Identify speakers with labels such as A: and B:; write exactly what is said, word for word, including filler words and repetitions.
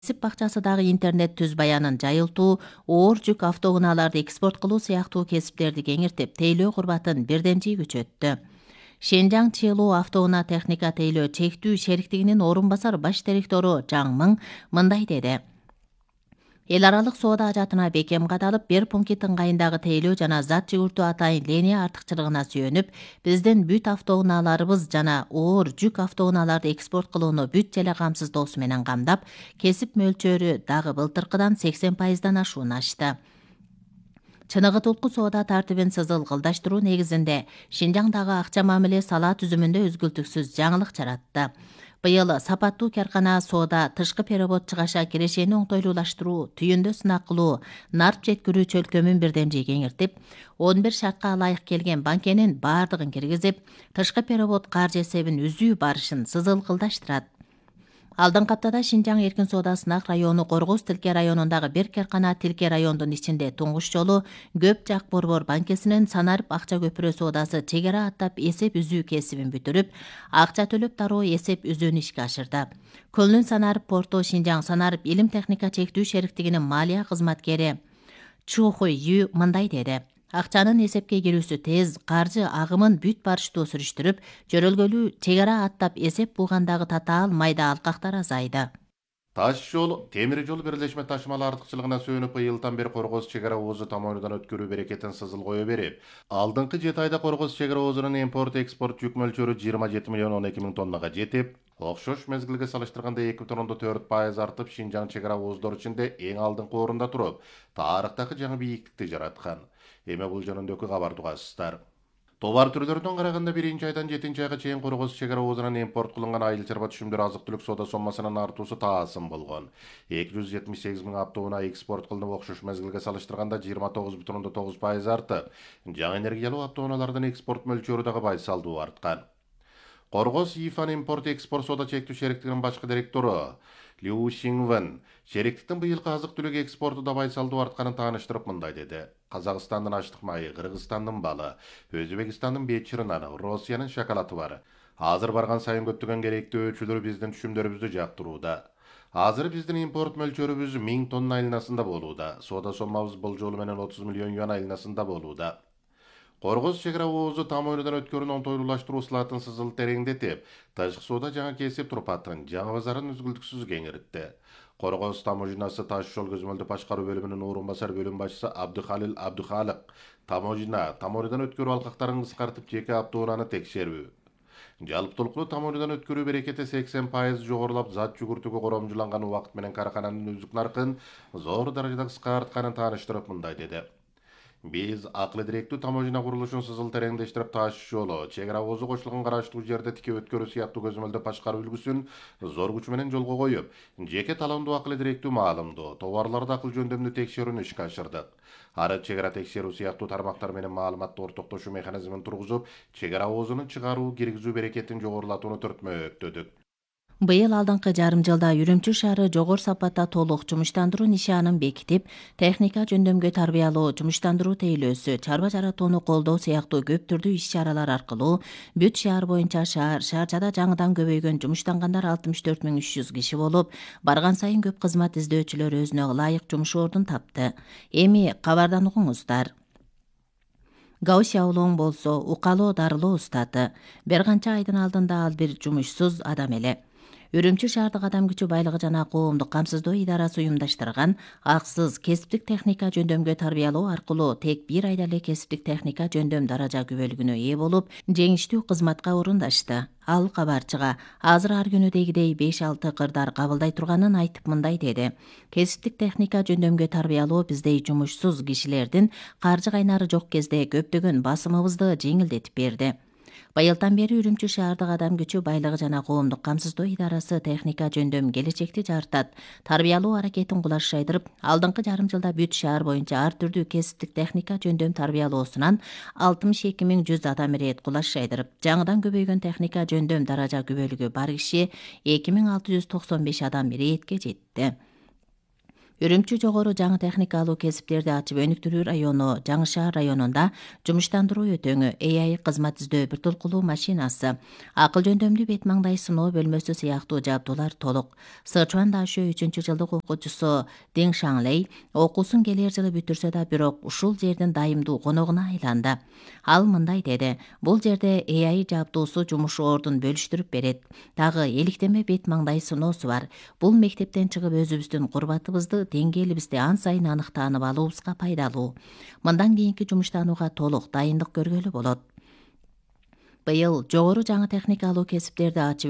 A: кесип бакчасы дагы интернет түз баянын жайылтуу, оор жүк автоунааларды экспорт кылуу сыяктуу кесиптерди кеңиртип, тейлөө курбатын бирден жийгүчөттү. Шенжаң Чилу автоунаа техника тейлөө чектүү шериктигинин орун басар баш директору Жаң Мың мындай деди. Эл аралык соода ажатына бекем кадалып, бир пункт ыңгайындагы тейлөө жана зат жүгүртүү атайын линия артыкчылыгына сүйөнүп, биздин бүт автоунааларыбыз жана оор жүк автоунааларды экспорт кылууну бүт эле камсыздоосу менен камдап, кесип мөлчөрү дагы былтыркыдан сексен пайыздан ашуун ашты. Чыныгытылкуу соода тартибин сызыл кылдаштыруу негизинде Шинжаңдагы акча мамиле сала түзүмүндө үзгүлтүксүз жаңылык жаратты. Быйыл сапаттуу каркана соода, тышкы перевод чыгаша кирешени оңтойлуулаштыруу, түйүндө сынак кылуу, нарп жеткирүү чөлкөмүн бирден жий кеңиртип, он бир шартка ылайык келген банкенин баардыгын киргизип, тышкы перевод каржы эсебин үзүү барышын сызыл кылдаштырат. Алдыңкы аптада Шинжаң эркин соода сынак району Коргоз Тилке районундагы бир каркана Тилке райондун ичинде туңгуш жолу Көп Жак Борбор банкесинин санарып акча көпүрө соодасы чегара аттап эсеп үзүү кесибин бүтүрүп, акча төлөп дароо эсеп үзүүнү ишке ашырды. Көлнүн санарып порту Шинжаң санарып илим техника чектүү шериктигинин малия кызматкери Чухуй Ю мындай деди. Акчанын эсепке кирүүсү тез, каржы агымын бүт барыштуу сүрүштүрүп, жөрөлгөлүү чегара аттап эсеп булгандагы татаал майда алкактар азайды.
B: Таш жол, темир жол бирлешме ташымалы артыкчылыгына сүйөнүп, быйылдан бери Коргоз чегара оозу тамоонудан өткөрүү берекетин сызыл кое берип, алдыңкы жети айда Коргоз чегара оозунун импорт-экспорт жүк мөлчөрү жыйырма жети миллион он эки миң тоннага жетип, окшош мезгилге салыштырганда эки бүтүн ондон төрт пайыз артып, Шинжаң чегара ооздору ичинде эң алдыңкы орунда туруп, тарыхтагы жаңы бийиктикти жараткан. Эме бул жөнүндөгү кабарды угасыздар. Товар түрлөрүнөн караганда биринчи айдан жетинчи айга чейин Коргоз чегара оозунан импорт кылынган айыл чарба түшүмдөр азык-түлүк соода соммасынын артуусу таасым болгон. эки жүз жетимиш сегиз миң автоунаа экспорт кылынып, окшош мезгилге салыштырганда жыйырма тогуз бүтүн ондон тогуз пайыз артып, жаңы энергиялуу автоунаалардын экспорт мөлчөрү дагы байсалдуу арткан. Коргоз Ифан импорт-экспорт соода чектүү шериктигинин башкы директору Лю Шинвен шериктиктин быйылкы азык-түлүк экспорту да байсалдуу артканын тааныштырып мындай деди. Казакстандын аштык майы, Кыргызстандын балы, Өзбекстандын бечири наны, Россиянын шоколаты бар. Азыр барган сайын көптөгөн керектүү өчүлөр биздин түшүмдөрүбүздү жактырууда. Азыр биздин импорт мөлчөрүбүз миң тонна айланасында болууда. Соода соммабыз болжолу менен отуз миллион юан айланасында болууда. Коргоз чегара оозу тамоонудан өткөрүүнү оңтойлуулаштыруу слатын сызыл тереңдетип, ташкы соода жаңы кесип турпатын, жаңы базарын үзгүлтүксүз кеңиртти. Коргоз таможнасы таш жол көзөмөлдү башкаруу бөлүмүнүн орун басар бөлүм башчысы Абдыхалил Абдыхалык таможна, тамоонудан өткөрүү алкактарын кыскартып, жеке автоунааны текшерүү. Жалпытолуктуу тамоонудан өткөрүү берекети сексен пайыз жогорулап, зат жүгүртүүгө коромжуланган убакыт менен каракананын үздүк наркын зор даражада кыскартканын тааныштырып мындай деди. Биз акылы директүү таможна курулушун сызыл тереңдештирип, таш жолу, чегара оозу кошулган караштуу жерде тике өткөрүү сыяктуу көзөмөлдү башкаруу үлгүсүн зор күч менен жолго коюп, жеке талондуу акылы директүү маалымдоо, товарларды акыл жөндөмдүү текшерүүнү ишке ашырдык. Ары чегара текшерүү сыяктуу тармактар менен маалыматты ортоктошуу механизмин тургузуп, чегара оозунун чыгаруу, киргизүү берекетин жогорулатууну түртмөктөдүк.
A: Быйыл алдыңкы жарым жылда Үрүмчү шаары жогору сапатта толук жумуштандыруу нишанын бекитип, техника жөндөмгө тарбиялоо, жумуштандыруу тейлөөсү, чарба жаратууну колдоо сыяктуу көп түрдүү иш-чаралар аркылуу бүт шаар боюнча шаар шаарчада жаңыдан көбөйгөн жумуштангандар алтымыш төрт миң үч жүз киши болуп, барган сайын көп кызмат издөөчүлөр өзүнө ылайык жумуш ордун тапты. Эми кабардан угуңуздар. Гаусяулуң болсо укалоо дарылоо устаты. Бир канча айдын алдында ал бир жумушсуз адам эле. Үрүмчү шаардык адам күчү байлыгы жана коомдук камсыздоо идарасы уюмдаштырган аксыз кесиптик техника жөндөмгө тарбиялоо аркылуу тек бир айда эле кесиптик техника жөндөм даража күбөлүгүнө ээ болуп, жеңиштүү кызматка орундашты. Ал кабарчыга азыр ар күнүдегидей беш алты кырдар кабылдай турганын айтып мындай деди. Кесиптик техника жөндөмгө тарбиялоо биздей жумушсуз кишилердин каржы кайнары жок кезде көптөгөн басымыбызды жеңилдетип берди. Быйылдан бери Үрүмчү шаардык адам күчү байлыгы жана коомдук камсыздоо идарасы техника жөндөм келечекти жартат. Тарбиялоо аракетин кулаш жайдырып, алдыңкы жарым жылда бүт шаар боюнча ар түрдүү кесиптик техника жөндөм тарбиялоосунан алтымыш эки миң жүз адам ирет кулаш жайдырып, жаңыдан көбөйгөн техника жөндөм даража күбөлүгү бар киши эки миң алты жүз токсон беш адам иретке жетти. Үрүмчү жогору жаңы техникалуу кесиптерди ачып өнүктүрүү району Жаңы Шаар районунда жумуштандыруу өтөңү A I кызмат издөө бир толкулуу машинасы, акыл жөндөмдүү бет маңдай сыноо бөлмөсү сыяктуу жабдуулар толук. Сычуан Дашө үчүнчү жылдык окуучусу Дин Шаңлей окуусун келер жылы бүтүрсө да, бирок ушул жердин дайымдуу коногуна айланды. Ал мындай деди: бул жерде A I жабдуусу жумуш ордун бөлүштүрүп берет. Дагы эликтеме бет маңдай сыноосу бар. Бул мектептен чыгып өзүбүздүн курбатыбызды, деңгээлибизди ан сайын аныктанып алуубузга пайдалуу. Мындан кийинки жумуштанууга толук дайындык көргөлү болот. Быйыл жогору жаңы техникалуу кесиптерди ачып